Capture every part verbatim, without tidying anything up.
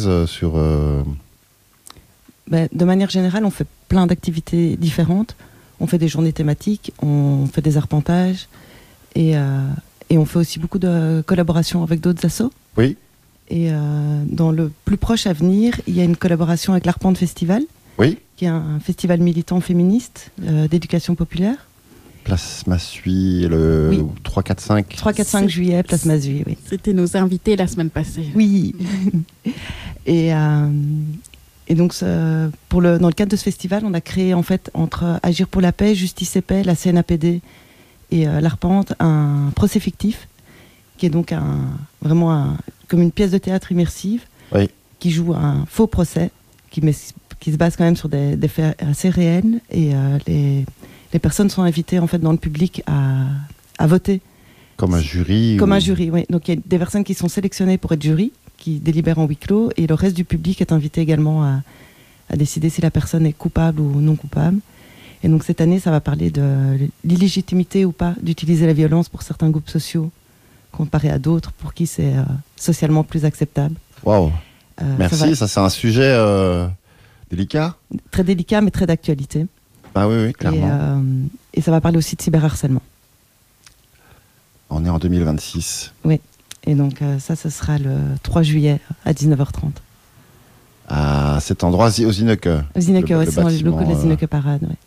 euh, sur... Euh... Ben, de manière générale, on fait plein d'activités différentes. On fait des journées thématiques, on fait des arpentages et, euh, et on fait aussi beaucoup de collaborations avec d'autres assos. Oui. Et euh, dans le plus proche avenir, il y a une collaboration avec l'Arpente Festival, oui. qui est un festival militant féministe euh, d'éducation populaire. Place Massui, le oui. trois, quatre, cinq trois, quatre, cinq juillet, Place Massui, oui. C'était nos invités la semaine passée. Oui. et, euh, et donc, pour le, dans le cadre de ce festival, on a créé, en fait, entre Agir pour la paix, Justice et paix, la C N A P D et euh, l'Arpente, un procès fictif, qui est donc un, vraiment un, comme une pièce de théâtre immersive, oui. qui joue un faux procès, qui, met, qui se base quand même sur des, des faits assez réels, et euh, les... Les personnes sont invitées en fait dans le public à, à voter. Comme un jury. Comme ou... un jury, oui. Donc il y a des personnes qui sont sélectionnées pour être jury, qui délibèrent en huis clos, et le reste du public est invité également à, à décider si la personne est coupable ou non coupable. Et donc cette année, ça va parler de l'illégitimité ou pas d'utiliser la violence pour certains groupes sociaux, comparé à d'autres pour qui c'est euh, socialement plus acceptable. Waouh. Euh, Merci. Ça, va... ça c'est un sujet euh, délicat. Très délicat, mais très d'actualité. Ah oui, oui, clairement. Et, euh, et ça va parler aussi de cyberharcèlement. On est en deux mille vingt-six. Oui, et donc euh, ça, ce sera le trois juillet à dix-neuf heures trente. À cet endroit, aux Zineke. Aux Zineke, oui, c'est dans les locaux de la Zineke Parade, oui.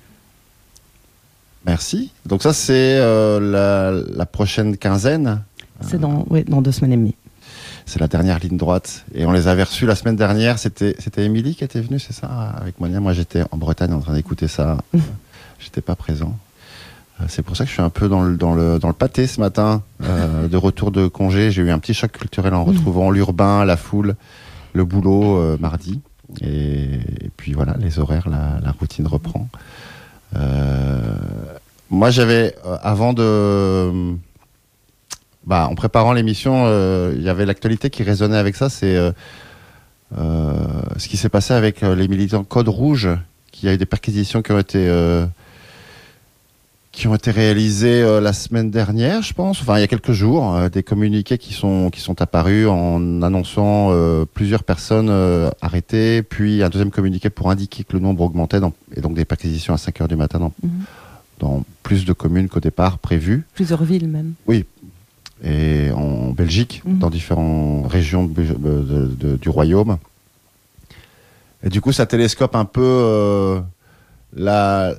Merci. Donc ça, c'est euh, la, la prochaine quinzaine. C'est dans, oui, dans deux semaines et demie. C'est la dernière ligne droite. Et on les avait reçus la semaine dernière. C'était, c'était Émilie qui était venue, c'est ça, avec Monia. Moi, j'étais en Bretagne en train d'écouter ça. J'étais pas présent. C'est pour ça que je suis un peu dans le, dans le, dans le pâté ce matin. Euh, de retour de congé, j'ai eu un petit choc culturel en retrouvant l'urbain, la foule, le boulot euh, mardi. Et, et puis voilà, les horaires, la, la routine reprend. Euh, moi, j'avais, euh, avant de... Bah, en préparant l'émission, il euh, y avait l'actualité qui résonnait avec ça. C'est euh, euh, ce qui s'est passé avec euh, les militants Code Rouge, qui a eu des perquisitions qui ont été euh, qui ont été réalisées euh, la semaine dernière, je pense. Enfin, il y a quelques jours, euh, des communiqués qui sont qui sont apparus en annonçant euh, plusieurs personnes euh, arrêtées, puis un deuxième communiqué pour indiquer que le nombre augmentait, dans, et donc des perquisitions à cinq heures du matin dans, mmh. dans plus de communes qu'au départ prévues. Plusieurs villes même. Oui. Et en Belgique, mmh. dans différentes régions de, de, de, de, du royaume. Et du coup, ça télescope un peu euh, la,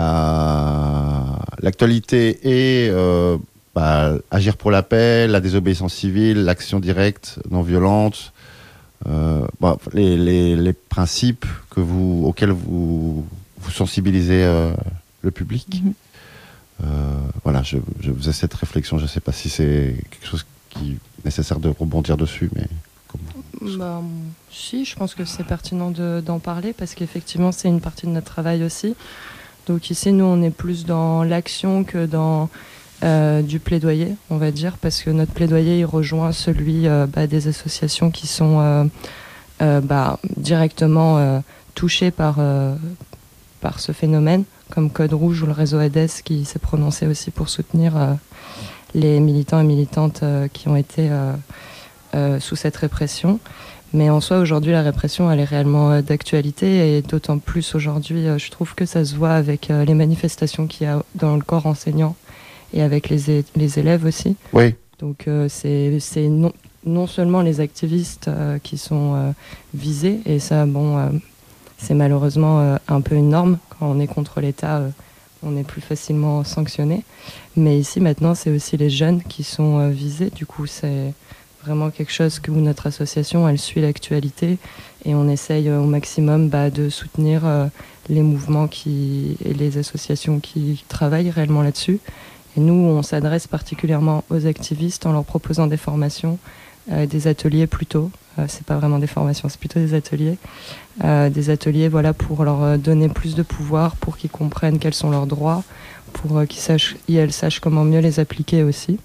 la, l'actualité et euh, bah, agir pour la paix, la désobéissance civile, l'action directe, non violente, euh, bah, les, les, les principes que vous, auxquels vous, vous sensibilisez euh, le public. Mmh. Euh, voilà, je, je faisais cette réflexion. Je ne sais pas si c'est quelque chose qui est nécessaire de rebondir dessus, mais comme... bah, si, je pense que c'est pertinent de, d'en parler parce qu'effectivement, c'est une partie de notre travail aussi. Donc ici, nous, on est plus dans l'action que dans euh, du plaidoyer, on va dire, parce que notre plaidoyer, il rejoint celui euh, bah, des associations qui sont euh, euh, bah, directement euh, touchées par euh, par ce phénomène, comme Code Rouge ou le réseau A D E S qui s'est prononcé aussi pour soutenir euh, les militants et militantes euh, qui ont été euh, euh, sous cette répression. Mais en soi, aujourd'hui, la répression, elle est réellement euh, d'actualité et d'autant plus aujourd'hui, euh, je trouve que ça se voit avec euh, les manifestations qu'il y a dans le corps enseignant et avec les, é- les élèves aussi. Oui. Donc euh, c'est, c'est non, non seulement les activistes euh, qui sont euh, visés, et ça, bon... Euh, c'est malheureusement euh, un peu une norme. Quand on est contre l'État, euh, on est plus facilement sanctionné. Mais ici, maintenant, c'est aussi les jeunes qui sont euh, visés. Du coup, c'est vraiment quelque chose que où notre association, elle suit l'actualité et on essaye euh, au maximum bah, de soutenir euh, les mouvements qui, et les associations qui travaillent réellement là-dessus. Et nous, on s'adresse particulièrement aux activistes en leur proposant des formations, euh, des ateliers plutôt. Euh, c'est pas vraiment des formations, c'est plutôt des ateliers. Euh, des ateliers voilà, pour leur donner plus de pouvoir, pour qu'ils comprennent quels sont leurs droits, pour euh, qu'ils sachent, et elles sachent comment mieux les appliquer aussi.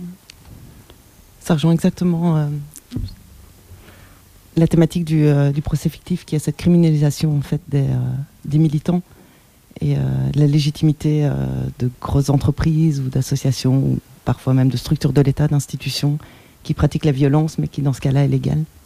Ça rejoint exactement euh, la thématique du, euh, du procès fictif, qui est cette criminalisation en fait, des, euh, des militants et euh, la légitimité euh, de grosses entreprises ou d'associations, ou parfois même de structures de l'État, d'institutions qui pratiquent la violence, mais qui dans ce cas-là est légale.